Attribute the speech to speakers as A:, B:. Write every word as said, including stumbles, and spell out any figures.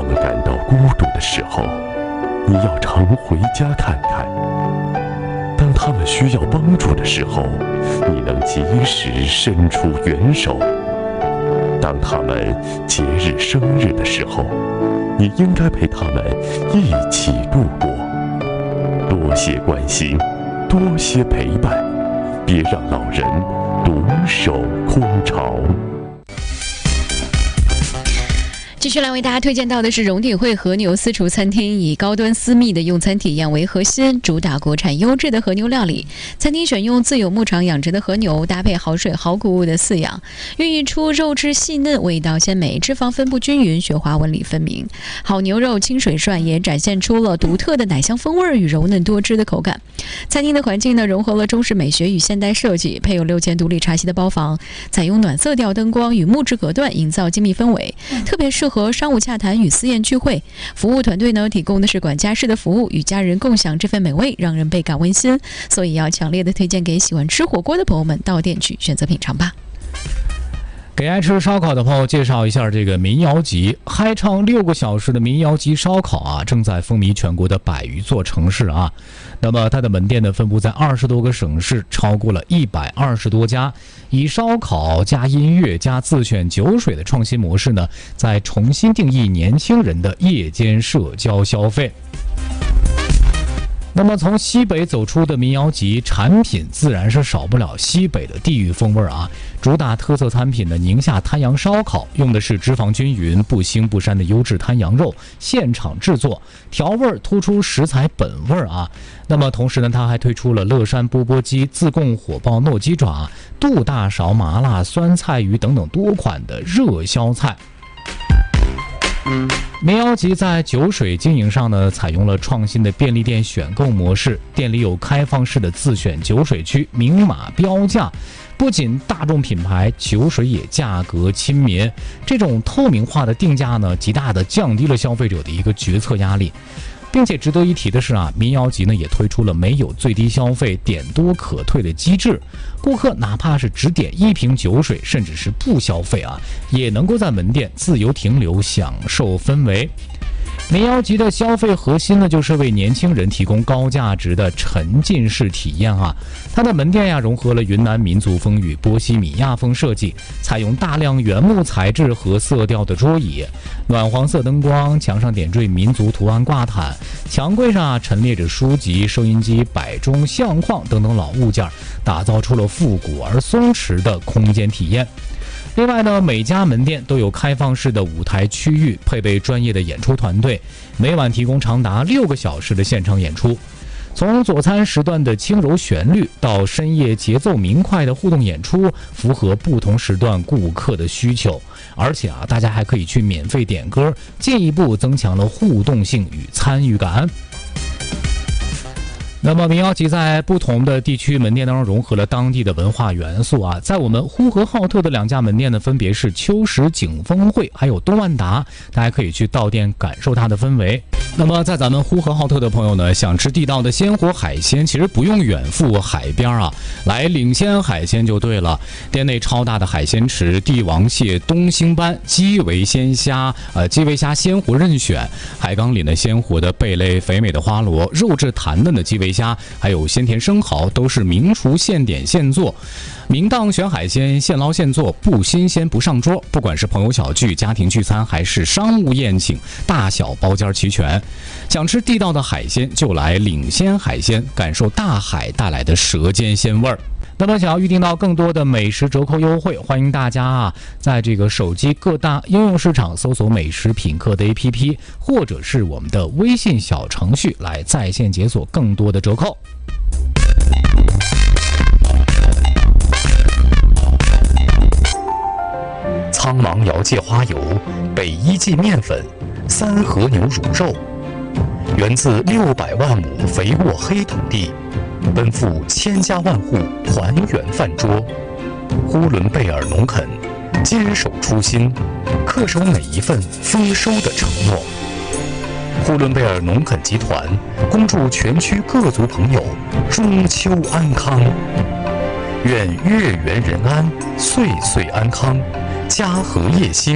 A: 们感到孤独的时候，你要常回家看看；当他们需要帮助的时候，你能及时伸出援手；当他们节日生日的时候，你应该陪他们一起度过。多些关心，多些陪伴，别让老人独守空巢。
B: 继续来为大家推荐到的是荣鼎汇和牛私厨餐厅，以高端私密的用餐体验为核心，主打国产优质的和牛料理。餐厅选用自有牧场养殖的和牛，搭配好水好谷物的饲养，孕育出肉质细嫩、味道鲜美、脂肪分布均匀、雪花纹理分明。好牛肉清水涮也展现出了独特的奶香风味与柔嫩多汁的口感。餐厅的环境呢，融合了中式美学与现代设计，配有六间独立茶席的包房，采用暖色调灯光与木质隔断，营造精密氛围，特别适合和商务洽谈与私宴聚会。服务团队呢提供的是管家式的服务，与家人共享这份美味，让人倍感温馨。所以要强烈的推荐给喜欢吃火锅的朋友们到店去选择品尝吧。
C: 给爱吃烧烤的朋友介绍一下这个民谣集，嗨唱六个小时的民谣集烧烤啊，正在风靡全国的百余座城市啊。那么它的门店呢分布在二十多个省市，超过了一百二十多家，以烧烤加音乐加自选酒水的创新模式呢，在重新定义年轻人的夜间社交消费。那么从西北走出的民谣集产品自然是少不了西北的地域风味啊。主打特色餐品的宁夏滩羊烧烤，用的是脂肪均匀、不腥不膻的优质滩羊肉，现场制作，调味突出食材本味啊。那么同时呢，它还推出了乐山钵钵鸡、自贡火爆糯鸡爪、杜大勺麻辣酸菜鱼等等多款的热销菜。民谣集在酒水经营上呢，采用了创新的便利店选购模式，店里有开放式的自选酒水区，明码标价，不仅大众品牌，酒水也价格亲民。这种透明化的定价呢，极大的降低了消费者的一个决策压力。并且值得一提的是啊，民谣集呢也推出了没有最低消费、点多可退的机制，顾客哪怕是只点一瓶酒水，甚至是不消费啊，也能够在门店自由停留，享受氛围。民谣集的消费核心呢，就是为年轻人提供高价值的沉浸式体验啊。它的门店呀，融合了云南民族风与波西米亚风设计，采用大量原木材质和色调的桌椅，暖黄色灯光，墙上点缀民族图案挂毯，墙柜上啊陈列着书籍、收音机、摆钟、相框等等老物件，打造出了复古而松弛的空间体验。另外呢，每家门店都有开放式的舞台区域，配备专业的演出团队，每晚提供长达六个小时的现场演出。从佐餐时段的轻柔旋律到深夜节奏明快的互动演出，符合不同时段顾客的需求。而且啊，大家还可以去免费点歌，进一步增强了互动性与参与感。那么民谣集在不同的地区门店当中融合了当地的文化元素啊，在我们呼和浩特的两家门店呢，分别是秋实景峰会还有东万达，大家可以去到店感受它的氛围。那么在咱们呼和浩特的朋友呢，想吃地道的鲜活海鲜，其实不用远赴海边啊，来领先海鲜就对了。店内超大的海鲜池，帝王蟹、东星斑、基围鲜虾，呃，基围虾鲜活任选，海缸里呢鲜活的贝类、肥美的花螺、肉质弹嫩的基围虾，还有鲜甜生蚝，都是名厨现点现做。明档选海鲜，现捞现做，不新鲜不上桌。不管是朋友小聚、家庭聚餐，还是商务宴请，大小包间齐全。想吃地道的海鲜，就来领先海鲜，感受大海带来的舌尖鲜味儿。那么想要预订到更多的美食折扣优惠，欢迎大家啊，在这个手机各大应用市场搜索美食品客的 A P P， 或者是我们的微信小程序来在线解锁更多的折扣。
D: 苍茫瑶界花油、北一记面粉、三和牛乳肉，源自六百万亩肥沃黑土地，奔赴千家万户，团圆饭桌。呼伦贝尔农垦坚守初心，恪守每一份丰收的承诺。呼伦贝尔农垦集团恭祝全区各族朋友中秋安康，愿月圆人安，岁岁安康，家和业兴。